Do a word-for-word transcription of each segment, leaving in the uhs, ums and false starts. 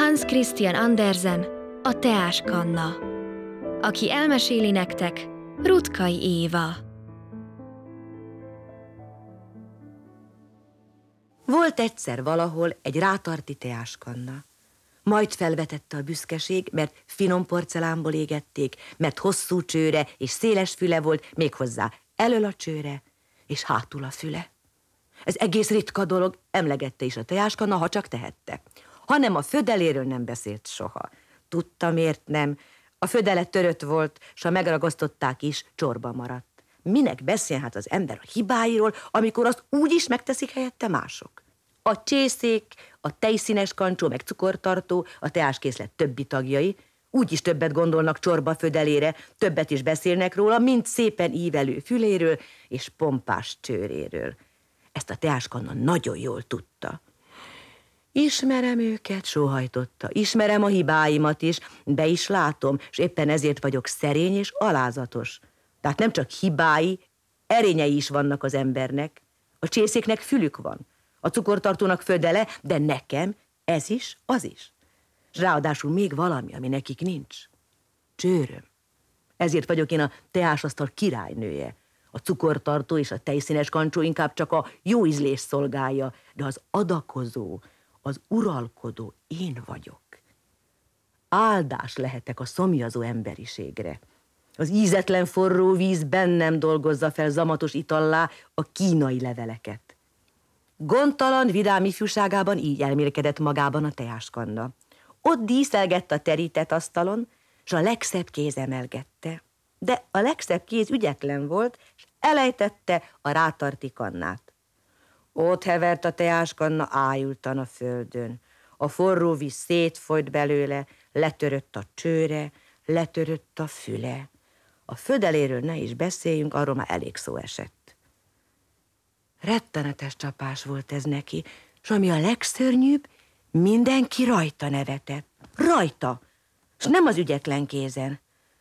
Hans Christian Andersen, a teáskanna. Aki elmeséli nektek, Ruttkai Éva. Volt egyszer valahol egy rátarti teáskanna. Majd felvetette a büszkeség, mert finom porcelánból égették, mert hosszú csőre és széles füle volt, méghozzá elől a csőre és hátul a füle. Ez egész ritka dolog, emlegette is a teáskanna, ha csak tehette. Hanem a födeléről nem beszélt soha. Tudta, miért nem. A födele törött volt, s ha megragasztották is, csorba maradt. Minek beszél hát az ember a hibáiról, amikor azt úgy is megteszik helyette mások? A csészék, a tejszínes kancsó, meg cukortartó, a teáskészlet többi tagjai úgyis többet gondolnak csorba födelére, többet is beszélnek róla, mint szépen ívelő füléről és pompás csőréről. Ezt a teáskanna nagyon jól tudta. Ismerem őket, sóhajtotta, ismerem a hibáimat is, be is látom, és éppen ezért vagyok szerény és alázatos. Tehát nem csak hibái, erényei is vannak az embernek. A csészéknek fülük van, a cukortartónak födele, de nekem ez is, az is. És ráadásul még valami, ami nekik nincs. Csőröm. Ezért vagyok én a teásasztal királynője. A cukortartó és a tejszínes kancsó inkább csak a jó ízlés szolgálja, de az adakozó, az uralkodó én vagyok. Áldás lehetek a szomjazó emberiségre. Az ízetlen forró víz bennem dolgozza fel zamatos itallá a kínai leveleket. Gondtalan, vidám ifjúságában így elmélkedett magában a teáskanna. Ott díszelgett a terített asztalon, s a legszebb kéz emelgette. De a legszebb kéz ügyetlen volt, és elejtette a rátarti kannát. Ott hevert a teáskanna ájultan a földön. A forró víz szétfolyt belőle, letörött a csőre, letörött a füle. A födeléről ne is beszéljünk, arról már elég szó esett. Rettenetes csapás volt ez neki, s ami a legszörnyűbb, mindenki rajta nevetett. Rajta! S nem az ügyetlen kézen.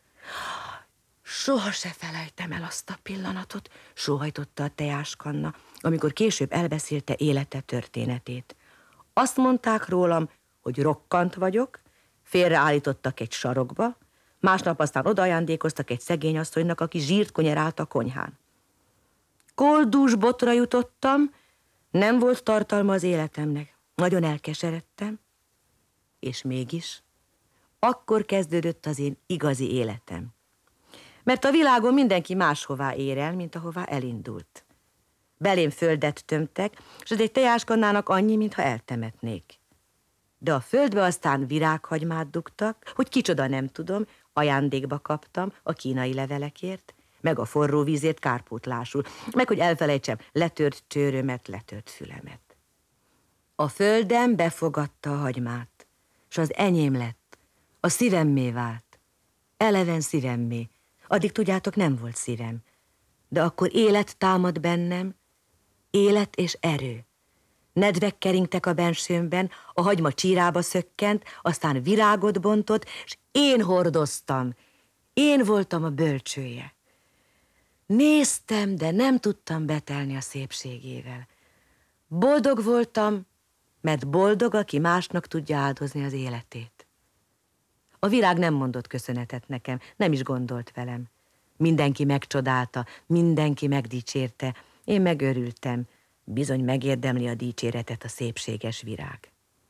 Soha se felejtem el azt a pillanatot, sóhajtotta a teáskanna, amikor később elbeszélte élete történetét. Azt mondták rólam, hogy rokkant vagyok, félreállítottak egy sarokba, másnap aztán odaajándékoztak egy szegény asszonynak, aki zsírt konyerált a konyhán. Koldús botra jutottam, nem volt tartalma az életemnek. Nagyon elkeseredtem, és mégis akkor kezdődött az én igazi életem. Mert a világon mindenki máshová ér el, mint ahová elindult. Belém földet tömtek, és az egy teáskannának annyi, mintha eltemetnék. De a földbe aztán virághagymát dugtak, hogy kicsoda nem tudom, ajándékba kaptam a kínai levelekért, meg a forró vízért kárpótlásul, meg hogy elfelejtsem letört csőrömet, letört fülemet. A földem befogadta a hagymát, s az enyém lett, a szívemmé vált, eleven szívemmé. Addig tudjátok, nem volt szívem, de akkor élet támad bennem, élet és erő. Nedvek keringtek a bensőmben, a hagyma csírába szökkent, aztán virágot bontott, és én hordoztam, én voltam a bölcsője. Néztem, de nem tudtam betelni a szépségével. Boldog voltam, mert boldog, aki másnak tudja áldozni az életét. A virág nem mondott köszönetet nekem, nem is gondolt velem. Mindenki megcsodálta, mindenki megdicsérte, én megörültem, bizony megérdemli a dicséretet a szépséges virág.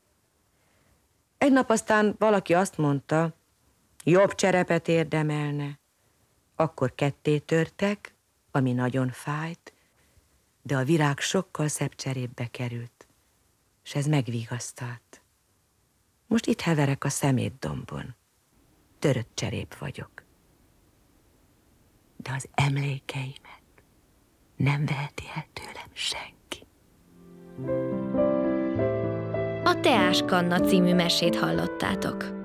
Egy nap aztán valaki azt mondta, jobb cserepet érdemelne. Akkor ketté törtek, ami nagyon fájt, de a virág sokkal szebb cserépbe került, és ez megvigasztalt. Most itt heverek a szemétdombon. Törött cserép vagyok. De az emlékeimet nem veheti el tőlem senki. A Teáskanna című mesét hallottátok.